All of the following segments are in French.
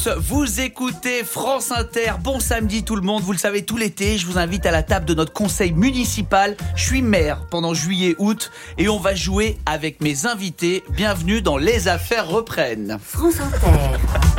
Vous écoutez France Inter, bon samedi tout le monde, vous le savez tout l'été, je vous invite à la table de notre conseil municipal. Je suis maire pendant juillet-août et on va jouer avec mes invités. Bienvenue dans Les Affaires reprennent. France Inter.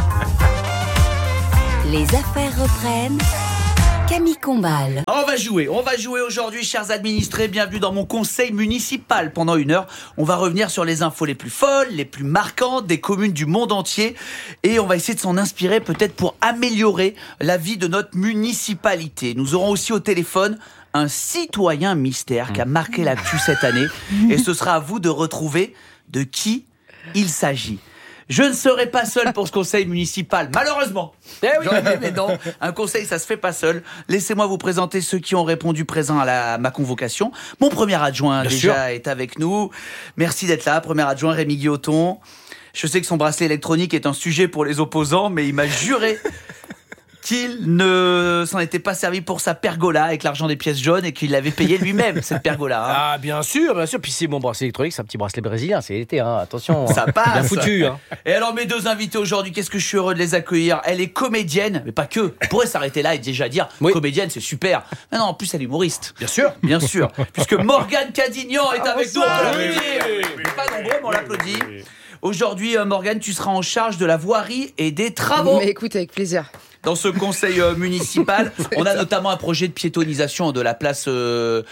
Les Affaires reprennent. Camille Combal. On va jouer aujourd'hui, chers administrés. Bienvenue dans mon conseil municipal. Pendant 1 heure, on va revenir sur les infos les plus folles, les plus marquantes des communes du monde entier. Et on va essayer de s'en inspirer peut-être pour améliorer la vie de notre municipalité. Nous aurons aussi au téléphone un citoyen mystère qui a marqué l'actu cette année. Et ce sera à vous de retrouver de qui il s'agit. Je ne serai pas seul pour ce conseil municipal, malheureusement. J'aurais dit, mais non, un conseil, ça se fait pas seul. Laissez-moi vous présenter ceux qui ont répondu présent à ma convocation. Mon premier adjoint, est avec nous. Merci d'être là, premier adjoint Rémi Guilloton. Je sais que son bracelet électronique est un sujet pour les opposants, mais il m'a juré qu'il ne s'en était pas servi pour sa pergola avec l'argent des pièces jaunes et qu'il l'avait payé lui-même, cette pergola. Hein. Ah, bien sûr. Puis c'est mon bracelet électronique, c'est un petit bracelet brésilien, c'est l'été, hein. Attention. Ça passe. Bien foutu, hein. Et alors, mes deux invités aujourd'hui, qu'est-ce que je suis heureux de les accueillir. Elle est comédienne, mais pas que. On pourrait s'arrêter là et déjà dire, comédienne, c'est super. Mais non, en plus, elle est humoriste. Bien sûr. Bien sûr. Puisque Morgane Cadignan est avec nous. On l'applaudit. On n'est pas nombreux, mais on l'applaudit. Aujourd'hui, Morgane, tu seras en charge de la voirie et des travaux. Mais écoute, avec plaisir. Dans ce conseil municipal, on a notamment un projet de piétonisation de la place, du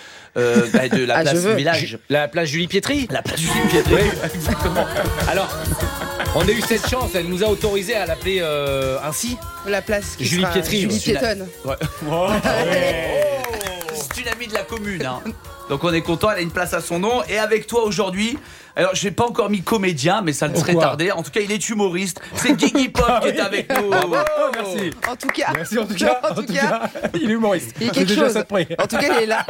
village. La place Julie Pietri. La place Julie Pietri. Oui, exactement. Alors, on a eu cette chance, elle nous a autorisé à l'appeler ainsi. La place qui Julie sera Pietri. Julie Piétonne. Ouais. C'est une amie de la commune, hein. Donc on est content, elle a une place à son nom. Et avec toi aujourd'hui, alors je n'ai pas encore mis comédien, mais ça ne serait tardé. En tout cas, il est humoriste. C'est Guigui Pop qui est avec nous. Merci. En tout cas. Merci en tout cas. Il est humoriste. Il y a quelque chose. En tout cas, il est là.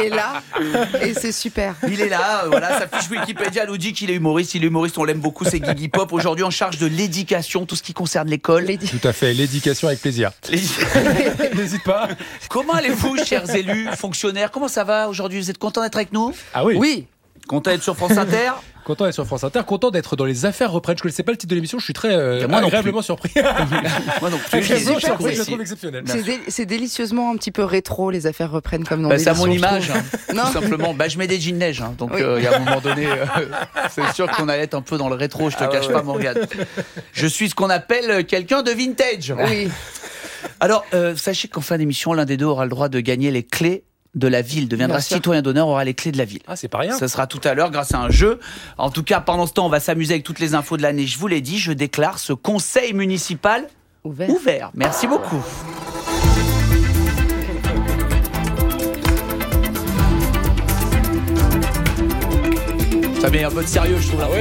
Et c'est super. Il est là, voilà, sa fiche Wikipédia nous dit qu'il est humoriste. Il est humoriste, on l'aime beaucoup, c'est Guigui Pop. Aujourd'hui en charge de l'éducation, tout ce qui concerne l'école. Tout à fait, l'éducation avec plaisir. N'hésite pas. Comment allez-vous, chers élus, fonctionnaires? Comment ça va aujourd'hui? Vous êtes contents d'être avec nous? Ah oui. Oui. Content d'être sur France Inter? Content d'être sur France Inter, content d'être dans les affaires reprennent. Je ne connaissais pas le titre de l'émission, je suis très agréablement surpris. Moi non plus. Je le trouve exceptionnel. C'est délicieusement un petit peu rétro, les affaires reprennent comme dans c'est à mon image, tout Non. simplement. Je mets des jeans neige, hein, donc il y a un moment donné, c'est sûr qu'on allait être un peu dans le rétro, je te cache pas, Morgane. Je suis ce qu'on appelle quelqu'un de vintage. Oui. Alors, sachez qu'en fin d'émission, l'un des deux aura le droit de gagner les clés de la ville, deviendra citoyen d'honneur, aura les clés de la ville. Ah, c'est pas rien. Ça sera tout à l'heure grâce à un jeu. En tout cas, pendant ce temps, on va s'amuser avec toutes les infos de l'année. Je vous l'ai dit, je déclare ce conseil municipal ouvert. Merci beaucoup. Ça met un peu de sérieux, je trouve.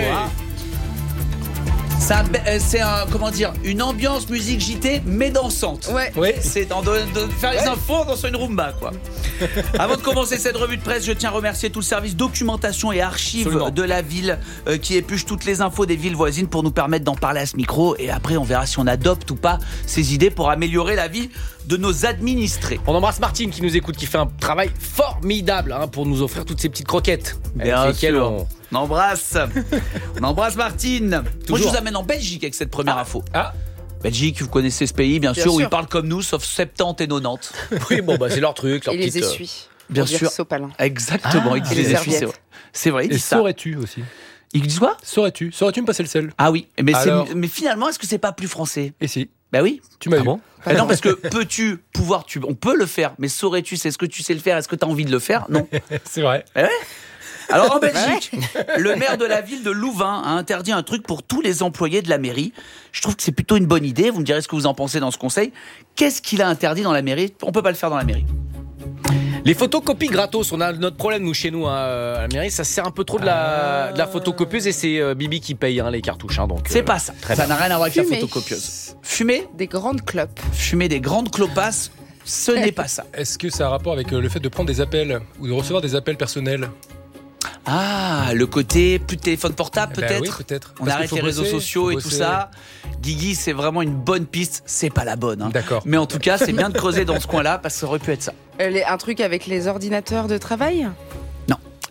C'est une ambiance musique JT mais dansante. Ouais. C'est de faire les infos dans une rumba, quoi. Avant de commencer cette revue de presse, je tiens à remercier tout le service documentation et archives de la ville qui épluche toutes les infos des villes voisines pour nous permettre d'en parler à ce micro. Et après, on verra si on adopte ou pas ces idées pour améliorer la vie de nos administrés. On embrasse Martine qui nous écoute, qui fait un travail formidable pour nous offrir toutes ces petites croquettes. Bien sûr. On embrasse Martine. Moi, je vous amène en Belgique avec cette première info. Belgique, vous connaissez ce pays, bien sûr, où ils parlent comme nous, sauf 70 et 90. Oui, c'est leur truc, leur petite... petite... les essuie. Bien sûr. Sopalin. Exactement, ils disent les essuie, c'est vrai, ils disent ça. Et saurais-tu aussi? Ils disent quoi? Saurais-tu me passer le sel? Ah oui, mais finalement, est-ce que c'est pas plus français? Et si? Ben oui. Tu m'as eu. Bon non, parce que peux-tu, pouvoir, on peut le faire, mais saurais-tu, c'est ce que tu sais le faire, est-ce que tu as envie de le faire? Non. C'est vrai. Ouais. Alors en Belgique, le maire de la ville de Louvain a interdit un truc pour tous les employés de la mairie. Je trouve que c'est plutôt une bonne idée, vous me direz ce que vous en pensez dans ce conseil. Qu'est-ce qu'il a interdit dans la mairie? On peut pas le faire dans la mairie. Les photocopies gratos, on a notre problème nous chez nous à la mairie, ça sert un peu trop de la photocopieuse et c'est Bibi qui paye les cartouches. Donc, c'est pas ça, ça n'a rien à voir avec la photocopieuse. Fumer des grandes clopes. Fumer des grandes clopasses, ce n'est pas ça. Est-ce que ça a un rapport avec le fait de prendre des appels ou de recevoir des appels personnels? Ah, le côté plus de téléphone portable peut-être. Oui, peut-être. On arrête les réseaux sociaux et tout ça. Guigui, c'est vraiment une bonne piste. C'est pas la bonne. D'accord. Mais en tout cas, c'est bien de creuser dans ce coin-là parce que ça aurait pu être ça. Un truc avec les ordinateurs de travail? Non.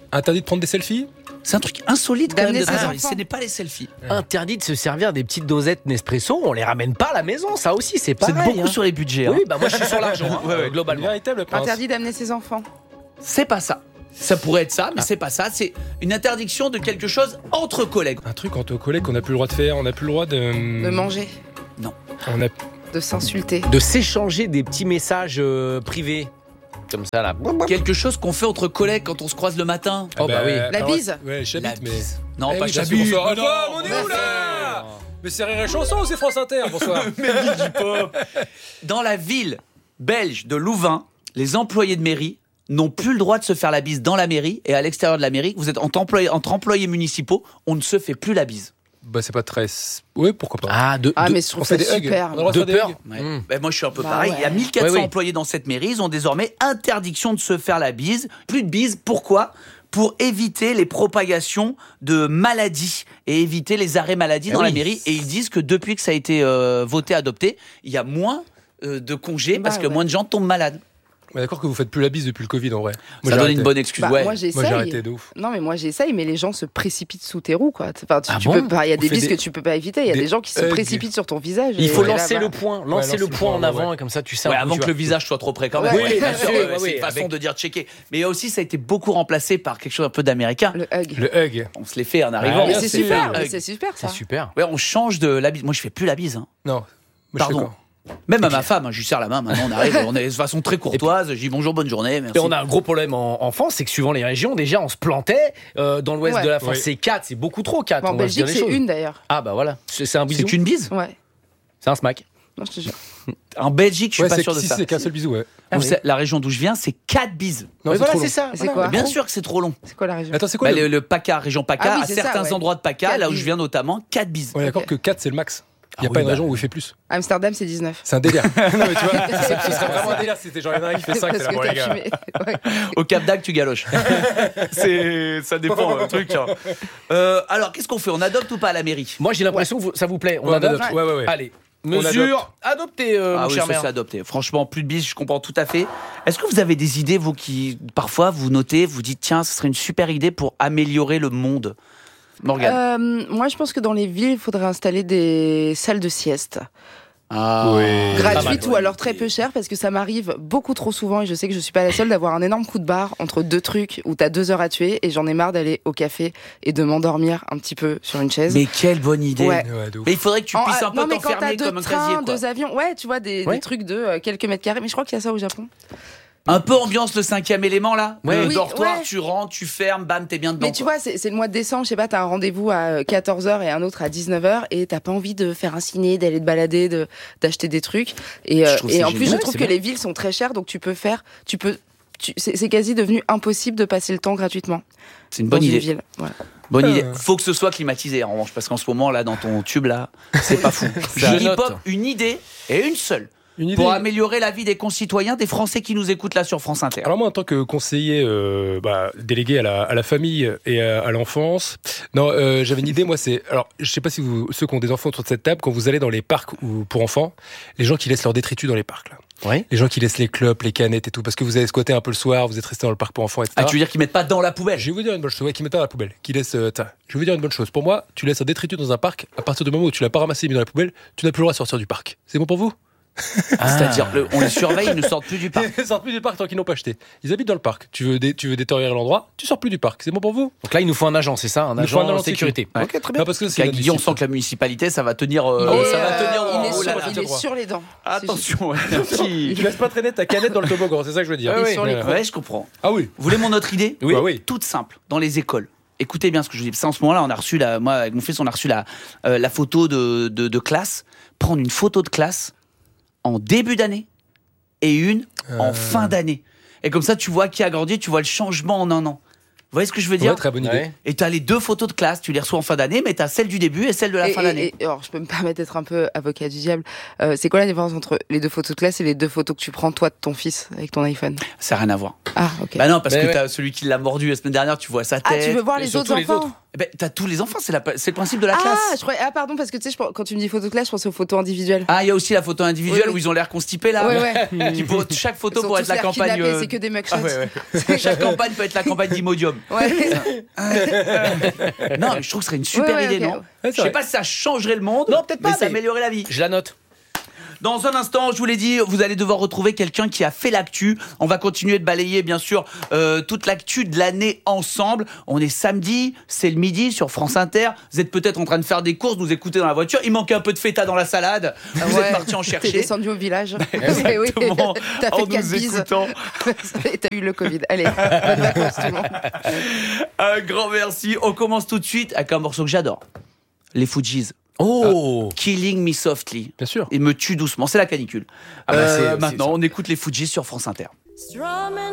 Interdit de prendre des selfies. C'est un truc insolite quand même D'amener de ses faire. enfants. Ce n'est pas les selfies. Interdit de se servir des petites dosettes Nespresso, on les ramène pas à la maison, ça aussi c'est C'est pareil. beaucoup sur les budgets. Oui, bah moi je suis sur l'argent, hein, Le globalement. véritable prince. Interdit d'amener ses enfants. C'est pas ça. Ça pourrait être ça, mais c'est pas ça. C'est une interdiction de quelque chose entre collègues. Un truc entre collègues qu'on n'a plus le droit de faire. On n'a plus le droit de. De manger. On a... De s'insulter. De s'échanger des petits messages privés. Comme ça là. Quelque chose qu'on fait entre collègues quand on se croise le matin. Oh, bah oui. La bise. Ouais, La j'habite, mais. bise. Non, Eh pas oui, chez j'habite. bonsoir. Bonsoir. Ah, On est où là Mais c'est Rire et Chanson ou c'est France Inter? Bonsoir. Dans la ville belge de Louvain, les employés de mairie n'ont plus le droit de se faire la bise dans la mairie et à l'extérieur de la mairie. Vous êtes entre employés municipaux, on ne se fait plus la bise. Bah, c'est pas très. Oui, pourquoi pas. Ah, Mais je trouve On ça fait des hugs. super. On a le droit de de faire des peur. hugs. Ouais. Ben, moi, je suis un peu Bah pareil. ouais. Il y a 1400 Ouais, oui. employés dans cette mairie. Ils ont désormais interdiction de se faire la bise. Plus de bise. Pourquoi ? Pour éviter les propagations de maladies et éviter les arrêts maladie dans la mairie. Et ils disent que depuis que ça a été voté, adopté, il y a moins de congés parce que ouais. moins de gens tombent malades. Mais d'accord que vous faites plus la bise depuis le Covid en vrai. Ça Moi, j'ai donne arrêté. une bonne excuse. Bah, ouais. moi Moi j'ai j'essaye. arrêté de ouf. Non mais moi j'essaye, mais les gens se précipitent sous tes roues quoi. Enfin, Ah tu bon peux pas. Il y a On des fait bises des- que tu peux pas éviter. Il y a des des gens qui se hugs. précipitent sur ton visage. Il et faut là, lancer voilà. le point, lancer le point en avant ouais. et comme ça tu sais. Ouais, un peu, avant tu que vois. le visage soit trop près quand même. Ouais, Oui, bien oui, sûr, oui, c'est oui, une façon avec- de dire checker. Mais aussi, ça a été beaucoup remplacé par quelque chose un peu d'américain. Le hug. Le hug. On se les fait en arrivant. Ouais, Mais bien c'est sûr. super. Hug. Mais c'est super C'est ça. super. Ouais, on change de la bise. Moi, je fais plus la bise. Hein. Non. Moi, je Pardon. fais quoi Même à ma femme, hein, je lui serre la main. Maintenant, on arrive. On est de façon très courtoise. Je dis bonjour, bonne journée. Merci. Et on a un gros problème en France, c'est que suivant les régions, déjà on se plantait. Dans l'ouest Ouais. de la France, Oui. c'est 4, c'est beaucoup trop 4. En on va se dire Belgique les c'est choses. une d'ailleurs. Ah bah voilà, c'est un bisou. C'est qu'une bise. Ouais. C'est un smack. Non je te jure. En Belgique, je suis Ouais, pas c'est sûr de si ça. c'est qu'un seul bisou, ouais. Vous savez, la région d'où je viens, c'est 4 bises. Non, Mais c'est voilà, trop c'est long. ça. C'est quoi Bien sûr que c'est trop long. C'est quoi la région? Attends, c'est quoi Bah, le... le PACA, région PACA, Ah oui, à c'est ça, certains ouais. endroits de PACA, 4 là où bises. je viens notamment, 4 bises. On est d'accord Ok. que 4 c'est le max. Il n'y a Ah pas oui, une bah. région où il fait plus. Amsterdam c'est 19. C'est un délire. Non, mais tu vois, ce serait vraiment un délire si c'était genre il y en a un qui fait 5, Parce c'est là, que bon les t'as gars. fumé. Ouais. Au Cap d'Agde, tu galoches. Ça dépend le truc. Hein. Alors, qu'est-ce qu'on fait? On adopte ou pas à la mairie? Moi j'ai l'impression que ça vous plaît. On Ouais, adopte. Ouais. Allez, On mesure adoptée, Ah mon oui, cher ça maire. c'est adopté. Franchement, plus de bis, je comprends tout à fait. Est-ce que vous avez des idées, vous, qui parfois vous notez, vous dites tiens, ce serait une super idée pour améliorer le monde? Morgane. Moi je pense que dans les villes il faudrait installer des salles de sieste. Oui. Gratuites mal, ou ouais. alors très peu chères parce que ça m'arrive beaucoup trop souvent et je sais que je suis pas la seule d'avoir un énorme coup de barre entre deux trucs où t'as 2 heures à tuer et j'en ai marre d'aller au café et de m'endormir un petit peu sur une chaise. Mais quelle bonne idée. Ouais. Ouais, de ouf. Mais il faudrait que tu puisses un peu non mais quand t'enfermer t'as 2 comme un casier. trains, Quoi. 2 avions, ouais tu vois des trucs de quelques mètres carrés, mais je crois qu'il y a ça au Japon. Un peu ambiance le 5e élément là. Ouais. Le Oui, dortoir, ouais. tu rentres, tu fermes, bam, t'es bien dedans. Mais tu quoi. vois, c'est le mois de décembre, je sais pas, t'as un rendez-vous à 14h et un autre à 19h et t'as pas envie de faire un ciné, d'aller te balader, d'acheter des trucs. Et Je trouve et c'est en plus, génial, je trouve c'est que bien. les villes sont très chères, donc c'est quasi devenu impossible de passer le temps gratuitement C'est une dans bonne une idée. ville. Voilà. Bonne idée. Faut que ce soit climatisé en revanche, parce qu'en ce moment là, dans ton tube là, c'est pas fou. Je J'ai note. hip-hop, une idée et une seule. Une idée. Pour améliorer la vie des concitoyens, des Français qui nous écoutent là sur France Inter. Alors moi, en tant que conseiller délégué à la famille et à l'enfance, non, j'avais une idée. Moi, c'est alors, je sais pas si ceux qui ont des enfants autour de cette table, quand vous allez dans les parcs ou pour enfants, les gens qui laissent leurs détritus dans les parcs, là. Oui. Les gens qui laissent les clopes, les canettes et tout, parce que vous avez squatté un peu le soir, vous êtes resté dans le parc pour enfants, etc. Ah, tu veux dire qu'ils mettent pas dans la poubelle? Je vais vous dire une bonne chose, ouais, qui mettent dans la poubelle, qui laisse. Je vais vous dire une bonne chose. Pour moi, tu laisses un détritus dans un parc, à partir du moment où tu l'as pas ramassé et mis dans la poubelle, tu n'as plus le droit de sortir du parc. C'est bon pour vous? C'est-à-dire, on les surveille, ils ne sortent plus du parc. Ils sortent plus du parc tant qu'ils n'ont pas acheté. Ils habitent dans le parc. Tu veux détériorer l'endroit, tu sors plus du parc. C'est bon pour vous? Donc là il nous faut un agent, c'est ça, un Il nous faut agent un de agent de sécurité. Ouais. Ok, très bien. Non, parce que c'est Avec Guillaume, on inadmissible. sent que la municipalité, ça va tenir. Il Ça va tenir. est Oh là sur- là. il est sur les dents. Attention, ouais, merci. Tu laisses pas traîner ta canette dans le toboggan, c'est ça que je veux dire. Et oui. sur les Voilà. Ouais, je comprends. Ah oui. Vous voulez mon autre idée? Oui. Bah oui. Toute simple, dans les écoles. Écoutez bien ce que je vous dis. Ça, en ce moment-là, on a reçu moi, avec mon fils, on a reçu la photo de classe. Prendre une photo de classe en début d'année et une en fin d'année. Et comme ça, tu vois qui a grandi, tu vois le changement en un an. Vous voyez ce que je veux dire? Ouais, très bonne idée. Ouais. Et tu as les 2 photos de classe, tu les reçois en fin d'année, mais tu as celle du début et celle de la fin d'année. Et alors, je peux me permettre d'être un peu avocat du diable. C'est quoi la différence entre les 2 photos de classe et les 2 photos que tu prends toi de ton fils avec ton iPhone? Ça n'a rien à voir. Ah, ok. Bah non, parce Mais que ouais. t'as celui qui l'a mordu la semaine dernière, tu vois sa Ah, tête. tu veux voir Et les surtout autres les enfants? autres. Ben, t'as tous les enfants, c'est le principe de la classe. Pardon, parce que tu sais, quand tu me dis photo de classe, je pense aux photos individuelles. Ah, il y a aussi la photo individuelle Oui. où ils ont l'air constipés là. Ouais. Chaque photo Ils sont pourrait être tous la l'air campagne. kidnappés, c'est que des mugshots. Chaque campagne peut être la campagne d'Imodium. Ouais. Non, mais je trouve que ce serait une super Ouais, idée, ok. non Ouais, c'est Je sais vrai. pas si ça changerait le monde. Non, peut-être pas, Mais ça mais- améliorerait la vie. Je la note. Dans un instant, je vous l'ai dit, vous allez devoir retrouver quelqu'un qui a fait l'actu. On va continuer de balayer, bien sûr, toute l'actu de l'année ensemble. On est samedi, c'est le midi sur France Inter. Vous êtes peut-être en train de faire des courses, nous écouter dans la voiture. Il manquait un peu de feta dans la salade. Vous êtes parti en T'es chercher. descendu au village. Exactement. T'as En fait 4 nous bises. écoutant. Et t'as eu le Covid. Allez, bonnes vacances tout le monde. Un grand merci. On commence tout de suite avec un morceau que j'adore. Les Fujis. Oh Killing Me Softly. Bien sûr. Et me tue doucement. C'est la canicule. Ah bah, c'est- Maintenant, on écoute les Fujis sur France Inter.